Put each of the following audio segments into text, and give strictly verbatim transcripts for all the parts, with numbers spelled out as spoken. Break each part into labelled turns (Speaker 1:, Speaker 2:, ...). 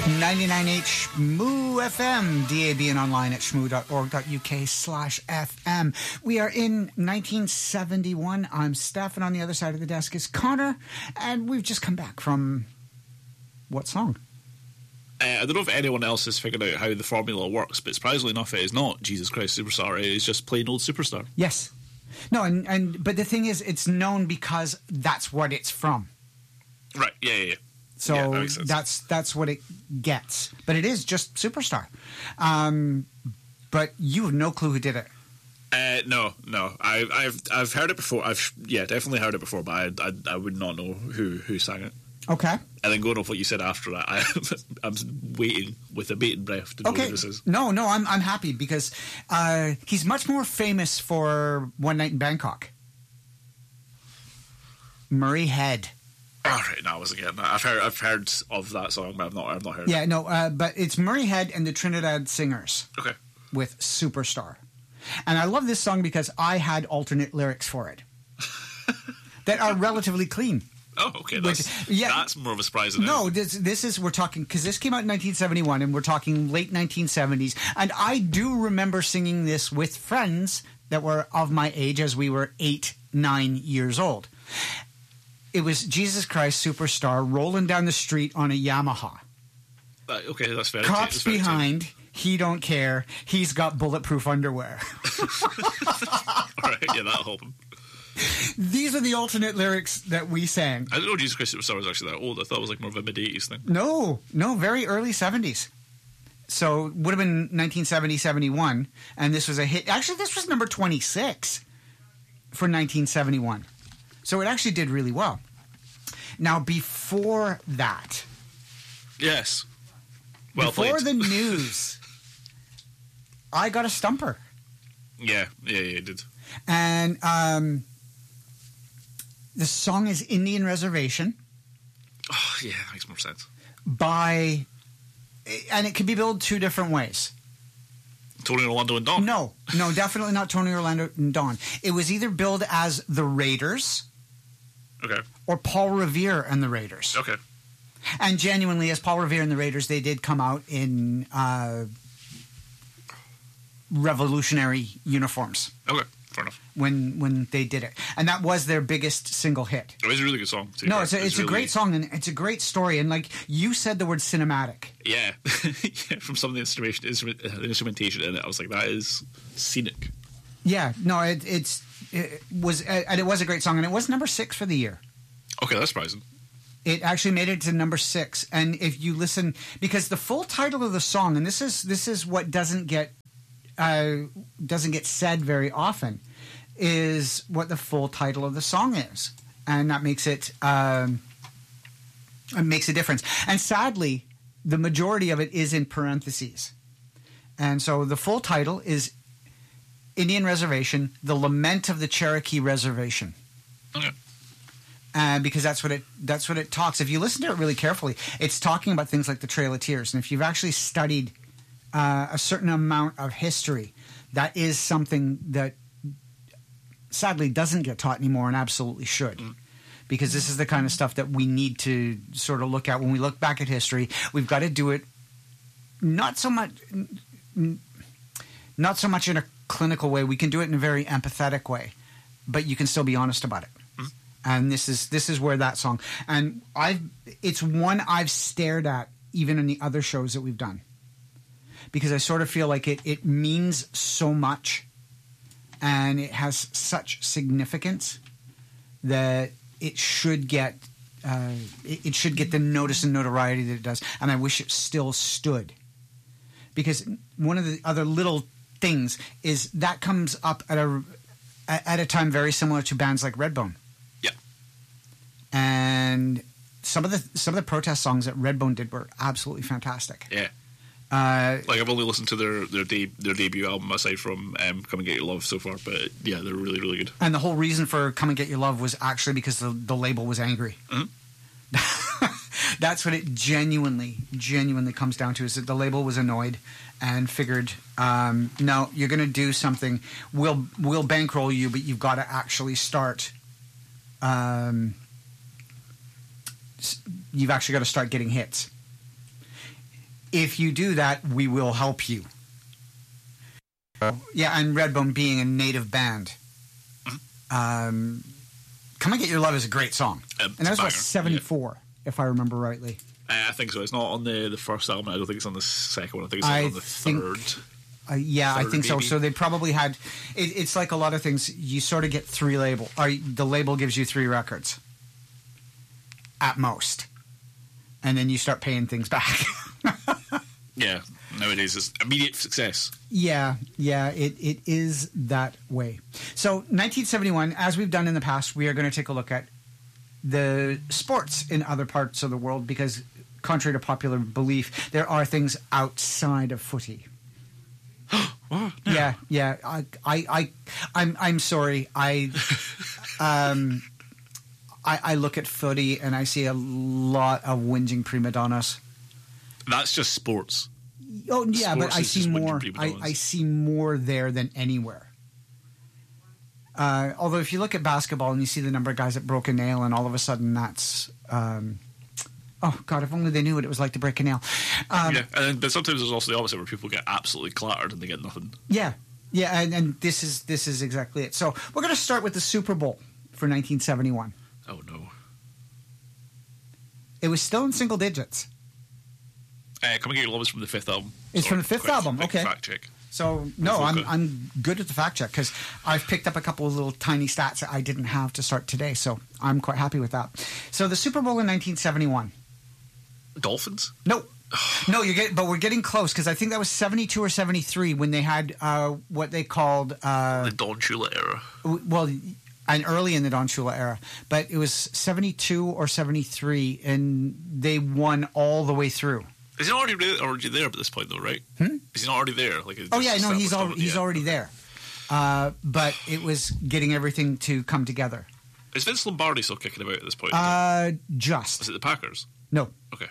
Speaker 1: ninety-nine point eight Shmoo F M, D A B and online at shmoo.org.uk slash FM. We are in nineteen seventy-one. I'm Steph, and on the other side of the desk is Connor, and we've just come back from what song?
Speaker 2: Uh, I don't know if anyone else has figured out how the formula works, but surprisingly enough, it is not Jesus Christ Superstar. It is just plain old Superstar.
Speaker 1: Yes. No, and, and but the thing is, it's known because that's what it's from.
Speaker 2: Right, yeah, yeah, yeah.
Speaker 1: So
Speaker 2: yeah, that
Speaker 1: that's that's what it gets. But it is just Superstar. Um, but you have no clue who did it.
Speaker 2: Uh, no, no. I, I've I've heard it before. I've yeah, definitely heard it before, but I I, I would not know who, who sang it.
Speaker 1: Okay.
Speaker 2: And then going off what you said after that, I, I'm waiting with a bated breath to know
Speaker 1: okay.
Speaker 2: who this is.
Speaker 1: No, no, I'm I'm happy because uh, he's much more famous for One Night in Bangkok. Murray Head.
Speaker 2: All right, now I was again. I've heard I've heard of that song, but I've not I've not heard.
Speaker 1: Yeah, no, uh, but it's Murray Head and the Trinidad Singers.
Speaker 2: Okay.
Speaker 1: With Superstar, and I love this song because I had alternate lyrics for it that are relatively clean.
Speaker 2: Oh, okay. That's,
Speaker 1: Which, yeah,
Speaker 2: that's more of a surprise than
Speaker 1: No, this, this is, we're talking, because this came out in nineteen seventy-one, and we're talking late nineteen seventies, and I do remember singing this with friends that were of my age as we were eight, nine years old. It was Jesus Christ Superstar rolling down the street on a Yamaha.
Speaker 2: Uh, okay, that's fair.
Speaker 1: Cops
Speaker 2: that's fair
Speaker 1: behind, he don't care, he's got bulletproof underwear.
Speaker 2: All right, yeah, that'll help him.
Speaker 1: These are the alternate lyrics that we sang.
Speaker 2: I didn't know Jesus Christ Superstar was actually that old. I thought it was like more of a mid-eighties thing.
Speaker 1: No, no, very early seventies. So it would have been nineteen seventy, seventy-one, and this was a hit. Actually, this was number twenty-six for nineteen seventy-one. So it actually did really well. Now, before that...
Speaker 2: Yes. Well
Speaker 1: Before
Speaker 2: played.
Speaker 1: the news, I got a stumper.
Speaker 2: Yeah, yeah, yeah, it did.
Speaker 1: And um, the song is Indian Reservation.
Speaker 2: Oh, yeah, that makes more sense.
Speaker 1: By... And it can be billed two different ways.
Speaker 2: Tony Orlando and Dawn?
Speaker 1: No, no, definitely not Tony Orlando and Dawn. It was either billed as the Raiders...
Speaker 2: Okay.
Speaker 1: Or Paul Revere and the Raiders.
Speaker 2: Okay.
Speaker 1: And genuinely, as Paul Revere and the Raiders, they did come out in uh, revolutionary uniforms.
Speaker 2: Okay, fair enough.
Speaker 1: When when they did it, and that was their biggest single hit.
Speaker 2: It was a really good song. Too.
Speaker 1: No, it's a, it's,
Speaker 2: it's
Speaker 1: a
Speaker 2: really...
Speaker 1: great song, and it's a great story. And like you said, the word cinematic.
Speaker 2: Yeah, yeah from some of the instrumentation, instrument, uh, instrumentation in it, I was like, that is scenic.
Speaker 1: Yeah, no, it, it's it was, uh, and it was a great song, and it was number six for the year.
Speaker 2: Okay, that's surprising.
Speaker 1: It actually made it to number six, and if you listen, because the full title of the song, and this is this is what doesn't get uh, doesn't get said very often, is what the full title of the song is, and that makes it um, it makes a difference. And sadly, the majority of it is in parentheses, and so the full title is Indian Reservation: The Lament of the Cherokee Reservation.
Speaker 2: Okay.
Speaker 1: Uh, because that's what it that's what it talks. If you listen to it really carefully, it's talking about things like the Trail of Tears. And if you've actually studied uh, a certain amount of history, that is something that sadly doesn't get taught anymore and absolutely should. Mm. Because this is the kind of stuff that we need to sort of look at when we look back at history. We've got to do it not so much not so much in a clinical way. We can do it in a very empathetic way, but you can still be honest about it. And this is this is where that song, and I've it's one I've stared at even in the other shows that we've done, because I sort of feel like it it means so much, and it has such significance that it should get uh, it, it should get the notice and notoriety that it does. And I wish it still stood, because one of the other little things is that comes up at a at a time very similar to bands like Redbone. And some of the some of the protest songs that Redbone did were absolutely fantastic.
Speaker 2: Yeah,
Speaker 1: uh,
Speaker 2: like I've only listened to their their, de- their debut album aside from um, "Come and Get Your Love" so far, but yeah, they're really really good.
Speaker 1: And the whole reason for "Come and Get Your Love" was actually because the the label was angry. Mm-hmm. That's what it genuinely genuinely comes down to, is that the label was annoyed and figured, um, no, you're going to do something. We'll we'll bankroll you, but you've got to actually start. Um, You've actually got to start getting hits. If you do that, we will help you. Yeah, and Redbone being a native band. Mm-hmm. Um, Come and Get Your Love is a great song. Um, and that was about seventy-four, yeah. if I remember rightly.
Speaker 2: Uh, I think so. It's not on the, the first album. I don't think it's on the second one. I think it's I on the
Speaker 1: think,
Speaker 2: third.
Speaker 1: Uh, yeah,
Speaker 2: third
Speaker 1: I think
Speaker 2: maybe.
Speaker 1: so. So they probably had... It, it's like a lot of things. You sort of get three label... Or the label gives you three records. At most. And then you start paying things back.
Speaker 2: Yeah, nowadays it's immediate success.
Speaker 1: Yeah, yeah, it, it is that way. So nineteen seventy-one, as we've done in the past, we are going to take a look at the sports in other parts of the world because, contrary to popular belief, there are things outside of footy.
Speaker 2: What? No.
Speaker 1: Yeah, yeah. I, I, I, I'm, I'm sorry. I, um, I, I look at footy and I see a lot of whinging prima donnas.
Speaker 2: That's just sports.
Speaker 1: Oh yeah,
Speaker 2: sports
Speaker 1: but I see more. I, I see more there than anywhere. Uh, although, if you look at basketball and you see the number of guys that broke a nail, and all of a sudden that's, um, oh God, if only they knew what it was like to break a nail. Um,
Speaker 2: yeah, and, but sometimes there's also the opposite where people get absolutely clattered and they get nothing.
Speaker 1: Yeah, yeah, and, and this is this is exactly it. So we're going to start with the Super Bowl for nineteen seventy-one.
Speaker 2: Oh no!
Speaker 1: It was still in single digits.
Speaker 2: Uh, Come and Get Your Love is from the fifth album.
Speaker 1: It's
Speaker 2: Sorry,
Speaker 1: from the fifth
Speaker 2: quick,
Speaker 1: album.
Speaker 2: quick
Speaker 1: Okay.
Speaker 2: Fact check.
Speaker 1: So no, I'm I'm good at the fact check because I've picked up a couple of little tiny stats that I didn't have to start today. So I'm quite happy with that. So the Super Bowl in nineteen seventy-one.
Speaker 2: Dolphins?
Speaker 1: No, no, you're getting, but we're getting close because I think that was seventy-two or seventy-three when they had uh, what they called uh,
Speaker 2: the Don Shula era.
Speaker 1: Well, and early in the Don Shula era, but it was seventy-two or seventy-three, and they won all the way through.
Speaker 2: Is he not already there, already there at this point, though, right?
Speaker 1: Hmm?
Speaker 2: Is he not already there? Like,
Speaker 1: oh yeah, no, he's al-
Speaker 2: it,
Speaker 1: he's
Speaker 2: yeah.
Speaker 1: already there. Uh, but it was getting everything to come together.
Speaker 2: Is Vince Lombardi still kicking about at this point?
Speaker 1: Uh, just.
Speaker 2: Is it the Packers?
Speaker 1: No.
Speaker 2: Okay.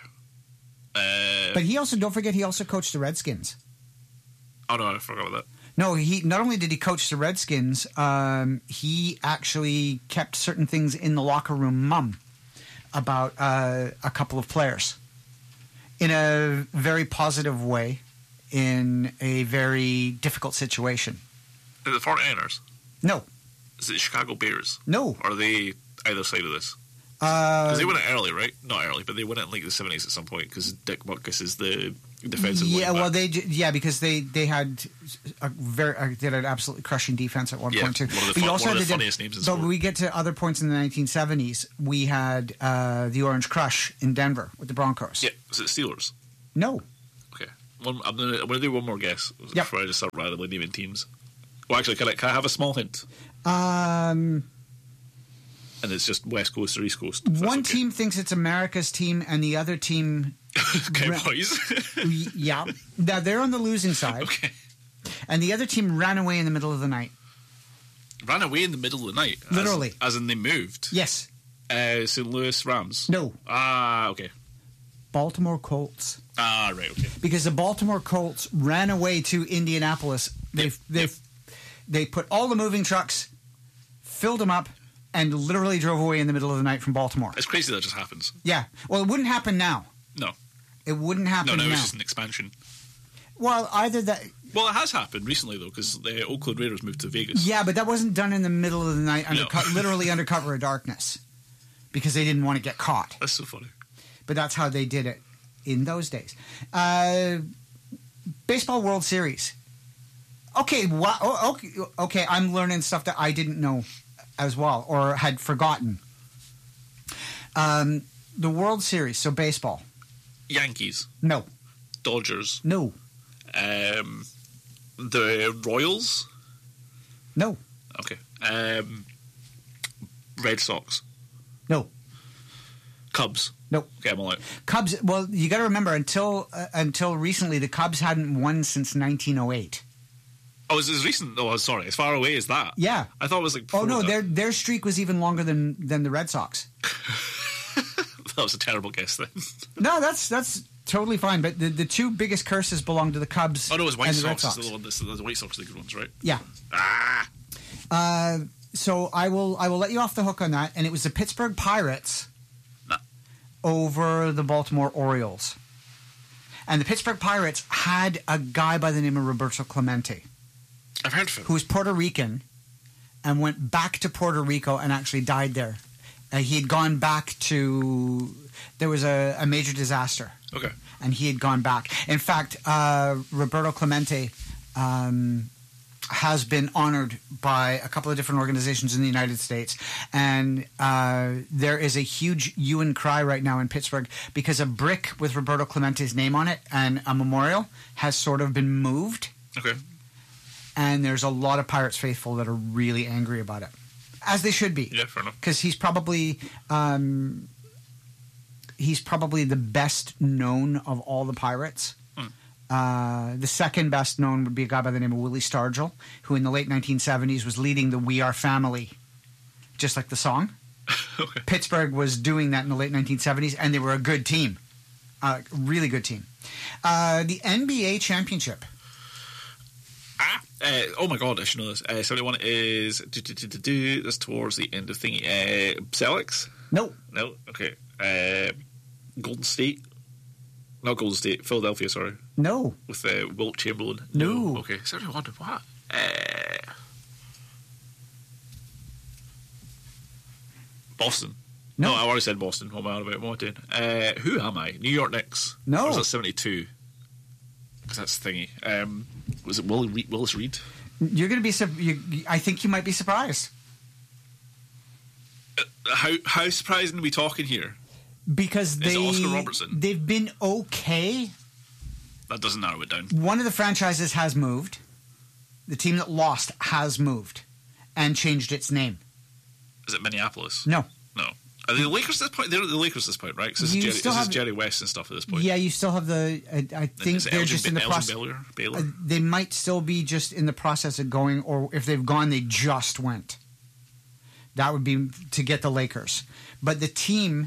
Speaker 2: Uh,
Speaker 1: but he also, don't forget, he also coached the Redskins.
Speaker 2: Oh no, I forgot about that.
Speaker 1: No, he not only did he coach the Redskins, um, he actually kept certain things in the locker room mum about uh, a couple of players in a very positive way, in a very difficult situation.
Speaker 2: Is it the forty-niners?
Speaker 1: No.
Speaker 2: Is it the Chicago Bears?
Speaker 1: No.
Speaker 2: Or are they either side of this? Because
Speaker 1: uh,
Speaker 2: they win it early, right? Not early, but they win it in like the seventies at some point because Dick Butkus is the defensive.
Speaker 1: Yeah,
Speaker 2: well,
Speaker 1: they yeah because they, they had a very uh, they had an absolutely crushing defense at one
Speaker 2: yeah,
Speaker 1: point too.
Speaker 2: One of the,
Speaker 1: but
Speaker 2: fun,
Speaker 1: also
Speaker 2: one of the
Speaker 1: had
Speaker 2: funniest names in
Speaker 1: But
Speaker 2: sport.
Speaker 1: when we get to other points in the nineteen seventies, we had uh, the Orange Crush in Denver with the Broncos.
Speaker 2: Yeah, is it Steelers?
Speaker 1: No.
Speaker 2: Okay, one, I'm gonna I'm gonna do one more guess
Speaker 1: Yep.
Speaker 2: before I just start randomly naming teams. Well, actually, can I can I have a small hint?
Speaker 1: Um.
Speaker 2: And it's just West Coast or East Coast.
Speaker 1: One
Speaker 2: okay.
Speaker 1: team thinks it's America's team, and the other team.
Speaker 2: Cowboys.
Speaker 1: Yeah, now they're on the losing side.
Speaker 2: Okay.
Speaker 1: And the other team ran away in the middle of the night.
Speaker 2: Ran away in the middle of the night.
Speaker 1: Literally.
Speaker 2: As, as in they moved.
Speaker 1: Yes.
Speaker 2: Uh, Saint Louis Rams.
Speaker 1: No.
Speaker 2: Ah, okay.
Speaker 1: Baltimore Colts.
Speaker 2: Ah, right. Okay.
Speaker 1: Because the Baltimore Colts ran away to Indianapolis. They
Speaker 2: Yep.
Speaker 1: they
Speaker 2: Yep.
Speaker 1: they put all the moving trucks, filled them up, and literally drove away in the middle of the night from Baltimore.
Speaker 2: It's crazy that just happens.
Speaker 1: Yeah. Well, it wouldn't happen now.
Speaker 2: No.
Speaker 1: It wouldn't happen
Speaker 2: No, no,
Speaker 1: now.
Speaker 2: it's just an expansion.
Speaker 1: Well, either that.
Speaker 2: Well, it has happened recently, though, because the Oakland Raiders moved to Vegas.
Speaker 1: Yeah, but that wasn't done in the middle of the night, under
Speaker 2: No.
Speaker 1: co- literally under cover of darkness, because they didn't want to get caught.
Speaker 2: That's so funny.
Speaker 1: But that's how they did it in those days. Uh, Baseball World Series. Okay, wow, oh, okay, okay, I'm learning stuff that I didn't know as well or had forgotten. Um, the World Series, so baseball.
Speaker 2: Yankees.
Speaker 1: No.
Speaker 2: Dodgers.
Speaker 1: No.
Speaker 2: Um, the Royals.
Speaker 1: No.
Speaker 2: Okay. Um, Red Sox.
Speaker 1: No.
Speaker 2: Cubs.
Speaker 1: No.
Speaker 2: Okay, I'm all out.
Speaker 1: Cubs. Well, you got to remember until uh, until recently, the Cubs hadn't won since nineteen oh eight.
Speaker 2: Oh, is this recent? Oh, sorry. As far away as that?
Speaker 1: Yeah.
Speaker 2: I thought it was like.
Speaker 1: Oh no,
Speaker 2: that.
Speaker 1: their their streak was even longer than than the Red Sox.
Speaker 2: That was a terrible guess then.
Speaker 1: No, that's that's totally fine. But the, the two biggest curses belong to the Cubs.
Speaker 2: Oh no, it was White
Speaker 1: and the Red
Speaker 2: Sox.
Speaker 1: Sox.
Speaker 2: Is the one that's, the White Sox are the good ones, right?
Speaker 1: Yeah.
Speaker 2: Ah.
Speaker 1: Uh, so I will I will let you off the hook on that. And it was the Pittsburgh Pirates
Speaker 2: Nah.
Speaker 1: over the Baltimore Orioles. And the Pittsburgh Pirates had a guy by the name of Roberto Clemente,
Speaker 2: I've heard of him.
Speaker 1: who was Puerto Rican and went back to Puerto Rico and actually died there. Uh, he had gone back to... There was a, a major disaster.
Speaker 2: Okay.
Speaker 1: And he had gone back. In fact, uh, Roberto Clemente um, has been honored by a couple of different organizations in the United States. And uh, there is a huge hue and cry right now in Pittsburgh because a brick with Roberto Clemente's name on it and a memorial has sort of been moved.
Speaker 2: Okay.
Speaker 1: And there's a lot of Pirates faithful that are really angry about it. As they should be.
Speaker 2: Yeah, fair enough.
Speaker 1: Because he's probably... Um, He's probably the best known of all the Pirates.
Speaker 2: Hmm.
Speaker 1: Uh, the second best known would be a guy by the name of Willie Stargell, who in the late nineteen seventies was leading the We Are Family, just like the song.
Speaker 2: Okay.
Speaker 1: Pittsburgh was doing that in the late nineteen seventies, and they were a good team. Uh, really good team. Uh, the N B A championship.
Speaker 2: Ah, uh, oh my god, I should know this. Uh, seventy-one is... Do, do, do, do, do, that's towards the end of thingy. Uh, Celtics?
Speaker 1: No.
Speaker 2: No? Okay. Uh, Golden State? Not Golden State. Philadelphia, sorry.
Speaker 1: No.
Speaker 2: With uh, Wilt Chamberlain?
Speaker 1: No.
Speaker 2: Okay. seventy-one, what? Uh, Boston?
Speaker 1: No.
Speaker 2: No, I already said Boston. What am I on about? What am I doing? Uh, who am I? New York Knicks?
Speaker 1: No.
Speaker 2: Or was that seventy-two? Because that's thingy. Um, was it Willie Re- Willis Reed?
Speaker 1: You're going to be... Su- you, I think you might be surprised.
Speaker 2: Uh, how how surprising are we talking here?
Speaker 1: Because
Speaker 2: Is
Speaker 1: they,
Speaker 2: it Oscar Robertson?
Speaker 1: they've been okay.
Speaker 2: That doesn't narrow it down.
Speaker 1: One of the franchises has moved. The team that lost has moved and changed its name.
Speaker 2: Is it Minneapolis?
Speaker 1: No.
Speaker 2: No. Are they the Lakers at this point? They're the Lakers at this point, right? Because this,
Speaker 1: You
Speaker 2: is Jerry,
Speaker 1: still
Speaker 2: this is
Speaker 1: have-
Speaker 2: Jerry West and stuff at this point.
Speaker 1: Yeah, you still have the... I, I think
Speaker 2: Is it
Speaker 1: they're
Speaker 2: Elgin,
Speaker 1: just in the
Speaker 2: Elgin
Speaker 1: process...
Speaker 2: Baylor? Baylor?
Speaker 1: Uh, they might still be just in the process of going, or if they've gone, they just went. That would be to get the Lakers. But the team...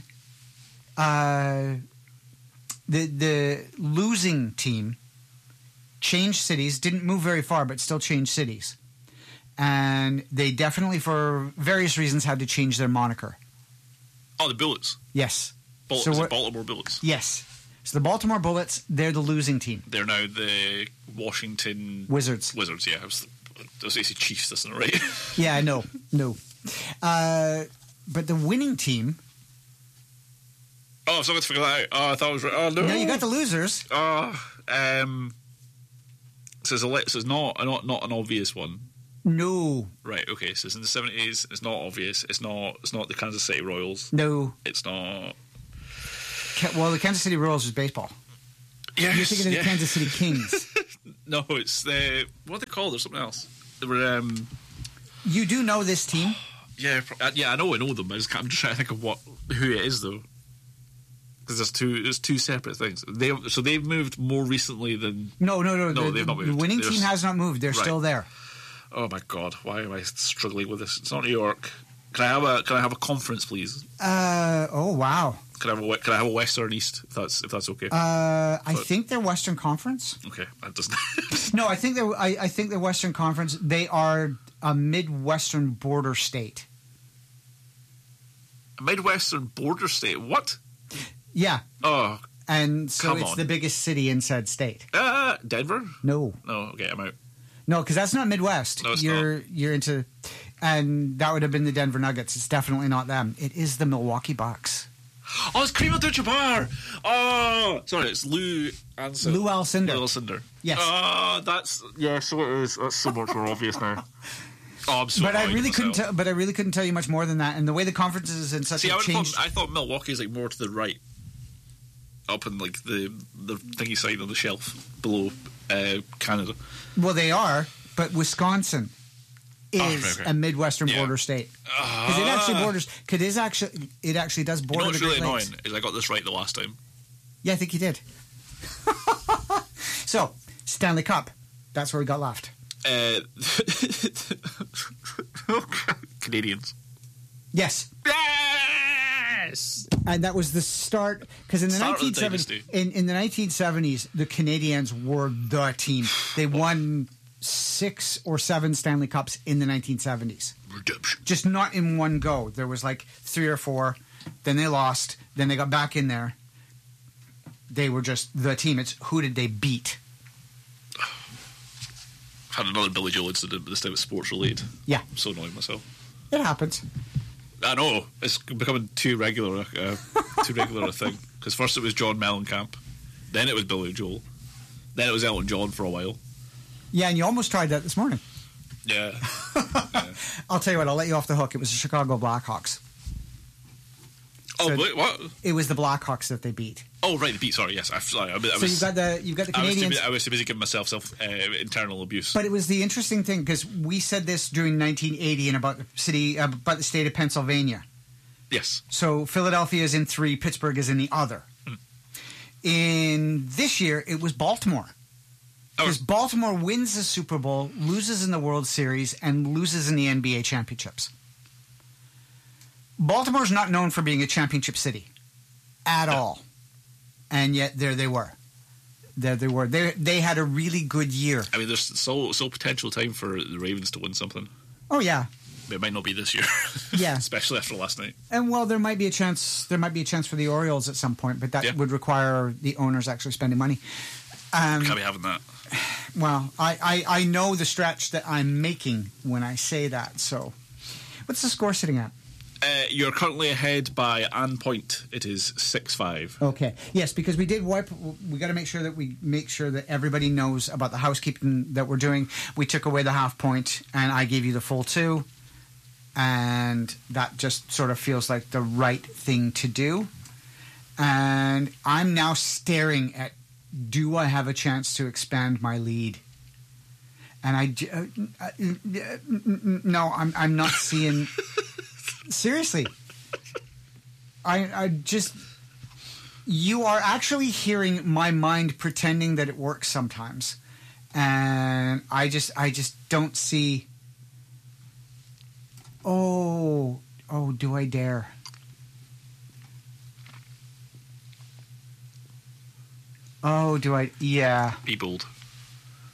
Speaker 1: Uh, the the losing team changed cities, didn't move very far, but still changed cities. And they definitely, for various reasons, had to change their moniker.
Speaker 2: Oh, the Bullets.
Speaker 1: Yes.
Speaker 2: Bal-
Speaker 1: So
Speaker 2: is
Speaker 1: what-
Speaker 2: it Baltimore Bullets?
Speaker 1: Yes. So the Baltimore Bullets, they're the losing team.
Speaker 2: They're now the Washington
Speaker 1: Wizards.
Speaker 2: Wizards, yeah. I was, I was going to say Chiefs, that's not right.
Speaker 1: Yeah, no, no. Uh, but the winning team...
Speaker 2: Oh, I was going to figure that out. Oh, I thought I was right. Oh, no.
Speaker 1: No, you got the losers.
Speaker 2: Oh, um... So it's, a, le- so it's not, not, not an obvious one.
Speaker 1: No,
Speaker 2: Right, okay. So it's in the seventies. It's not obvious. It's not It's not the Kansas City Royals.
Speaker 1: no.
Speaker 2: It's not...
Speaker 1: Ca- Well, the Kansas City Royals is baseball.
Speaker 2: Yes,
Speaker 1: You're thinking of
Speaker 2: yeah.
Speaker 1: the Kansas City Kings.
Speaker 2: No, it's the... What are they called? There's something else. They were... Um,
Speaker 1: You do know this team.
Speaker 2: yeah, pro- uh, yeah, I know I know them. I just can't, I'm just trying to think of what who it is, though. Because there's two, there's two separate things. They so they've moved more recently than.
Speaker 1: No, no, no.
Speaker 2: No,
Speaker 1: the,
Speaker 2: they've not
Speaker 1: the
Speaker 2: moved.
Speaker 1: winning
Speaker 2: They're
Speaker 1: team
Speaker 2: s-
Speaker 1: has not moved. They're
Speaker 2: Right.
Speaker 1: still there.
Speaker 2: Oh my god, why am I struggling with this? It's not New York. Can I have a Can I have a conference, please?
Speaker 1: Uh, oh, wow.
Speaker 2: Can I have a we- Can I have a West or an East? If that's if that's okay.
Speaker 1: Uh, I
Speaker 2: But-
Speaker 1: think they're Western Conference.
Speaker 2: okay, that doesn't.
Speaker 1: No, I think they're. I, I think they're Western Conference. They are a Midwestern border state.
Speaker 2: A Midwestern border state. What?
Speaker 1: Yeah,
Speaker 2: Oh,
Speaker 1: and so
Speaker 2: Come
Speaker 1: it's
Speaker 2: on.
Speaker 1: the biggest city in said state.
Speaker 2: uh, Denver.
Speaker 1: No,
Speaker 2: No, okay, I'm out.
Speaker 1: no, because that's not Midwest.
Speaker 2: No, it's
Speaker 1: you're you're into, and that would have been the Denver Nuggets. It's definitely not them. It is the Milwaukee Bucks.
Speaker 2: Oh, it's Kareem Abdul-Jabbar. Oh, sorry, it's Lou Anson.
Speaker 1: Lou Alcindor.
Speaker 2: Lou Alcindor.
Speaker 1: Yes.
Speaker 2: Oh, that's yeah. So it is. That's so much more obvious now. Oh, I'm so.
Speaker 1: But I
Speaker 2: annoyed
Speaker 1: really
Speaker 2: with
Speaker 1: couldn't.
Speaker 2: myself.
Speaker 1: Tell, but I really couldn't tell you much more than that. And the way the conference is in such
Speaker 2: See,
Speaker 1: a
Speaker 2: I, would have
Speaker 1: changed.
Speaker 2: thought, I thought Milwaukee is like more to the right, up in like the the thingy side of the shelf below uh, Canada.
Speaker 1: Well, they are, but Wisconsin is
Speaker 2: Oh, right, right.
Speaker 1: a Midwestern
Speaker 2: Yeah.
Speaker 1: border state because it actually borders. Because it is actually it actually does
Speaker 2: You
Speaker 1: border
Speaker 2: know what's
Speaker 1: the
Speaker 2: really
Speaker 1: Great
Speaker 2: annoying
Speaker 1: Lakes.
Speaker 2: is I got this right the last time.
Speaker 1: Yeah, I think you did. So Stanley Cup. That's where we got left.
Speaker 2: Uh, Canadians.
Speaker 1: Yes.
Speaker 2: Yes.
Speaker 1: And that was the start because in the
Speaker 2: Start of the
Speaker 1: nineteen seventies,
Speaker 2: dynasty.
Speaker 1: in, in the nineteen seventies, the Canadians were the team. They won six or seven Stanley Cups in the nineteen seventies.
Speaker 2: Redemption.
Speaker 1: Just not in one go. There was like three or four. Then they lost. Then they got back in there. they were just the team. It's who did they beat?
Speaker 2: I've had another Billy Joel incident, but this time it's sports related.
Speaker 1: Yeah.
Speaker 2: I'm so annoying myself.
Speaker 1: It happens.
Speaker 2: I know. It's becoming too regular, uh, too regular a thing. Because first it was John Mellencamp, then it was Billy Joel, then it was Elton John for a while.
Speaker 1: Yeah, and you almost tried that this morning.
Speaker 2: Yeah. yeah.
Speaker 1: I'll tell you what, I'll let you off the hook. It was the Chicago Blackhawks.
Speaker 2: Oh,
Speaker 1: So
Speaker 2: wait, what?
Speaker 1: It was the Blackhawks that they beat.
Speaker 2: Oh, right, the beat. Sorry, yes. I, sorry, I, I
Speaker 1: So
Speaker 2: was,
Speaker 1: you've got the you've got the
Speaker 2: I was, too
Speaker 1: Canadians.
Speaker 2: busy, I was too busy giving myself self uh, internal abuse.
Speaker 1: But it was the interesting thing because we said this during nineteen eighty and about the city, uh, about the state of Pennsylvania.
Speaker 2: Yes.
Speaker 1: So Philadelphia is in three, Pittsburgh is in the other.
Speaker 2: Mm.
Speaker 1: In this year, it was Baltimore. Because
Speaker 2: Oh.
Speaker 1: Baltimore wins the Super Bowl, loses in the World Series, and loses in the N B A championships. Baltimore's not known for being a championship city at all. And yet there they were. There they were. They they had a really good year.
Speaker 2: I mean, there's still, still potential time for the Ravens to win something.
Speaker 1: Oh, yeah.
Speaker 2: It might not be this year.
Speaker 1: Yeah.
Speaker 2: Especially after last night.
Speaker 1: And well, there might be a chance. There might be a chance for the Orioles at some point, but that
Speaker 2: Yeah.
Speaker 1: would require the owners actually spending money. Um,
Speaker 2: Can't be having that.
Speaker 1: well, I, I, I know the stretch that I'm making when I say that. So, what's the score sitting at?
Speaker 2: Uh, you're currently ahead by an point. It is six five.
Speaker 1: Okay. Yes, because we did wipe. We got to make sure that we make sure that everybody knows about the housekeeping that we're doing. We took away the half point, and I gave you the full two, and that just sort of feels like the right thing to do. And I'm now staring at: do I have a chance to expand my lead? And I j- uh, uh, uh, no, I'm I'm not seeing. Seriously, I I just you are actually hearing my mind pretending that it works sometimes, and I just I just don't see. Oh oh, do I dare? Oh, do I? Yeah.
Speaker 2: Be bold.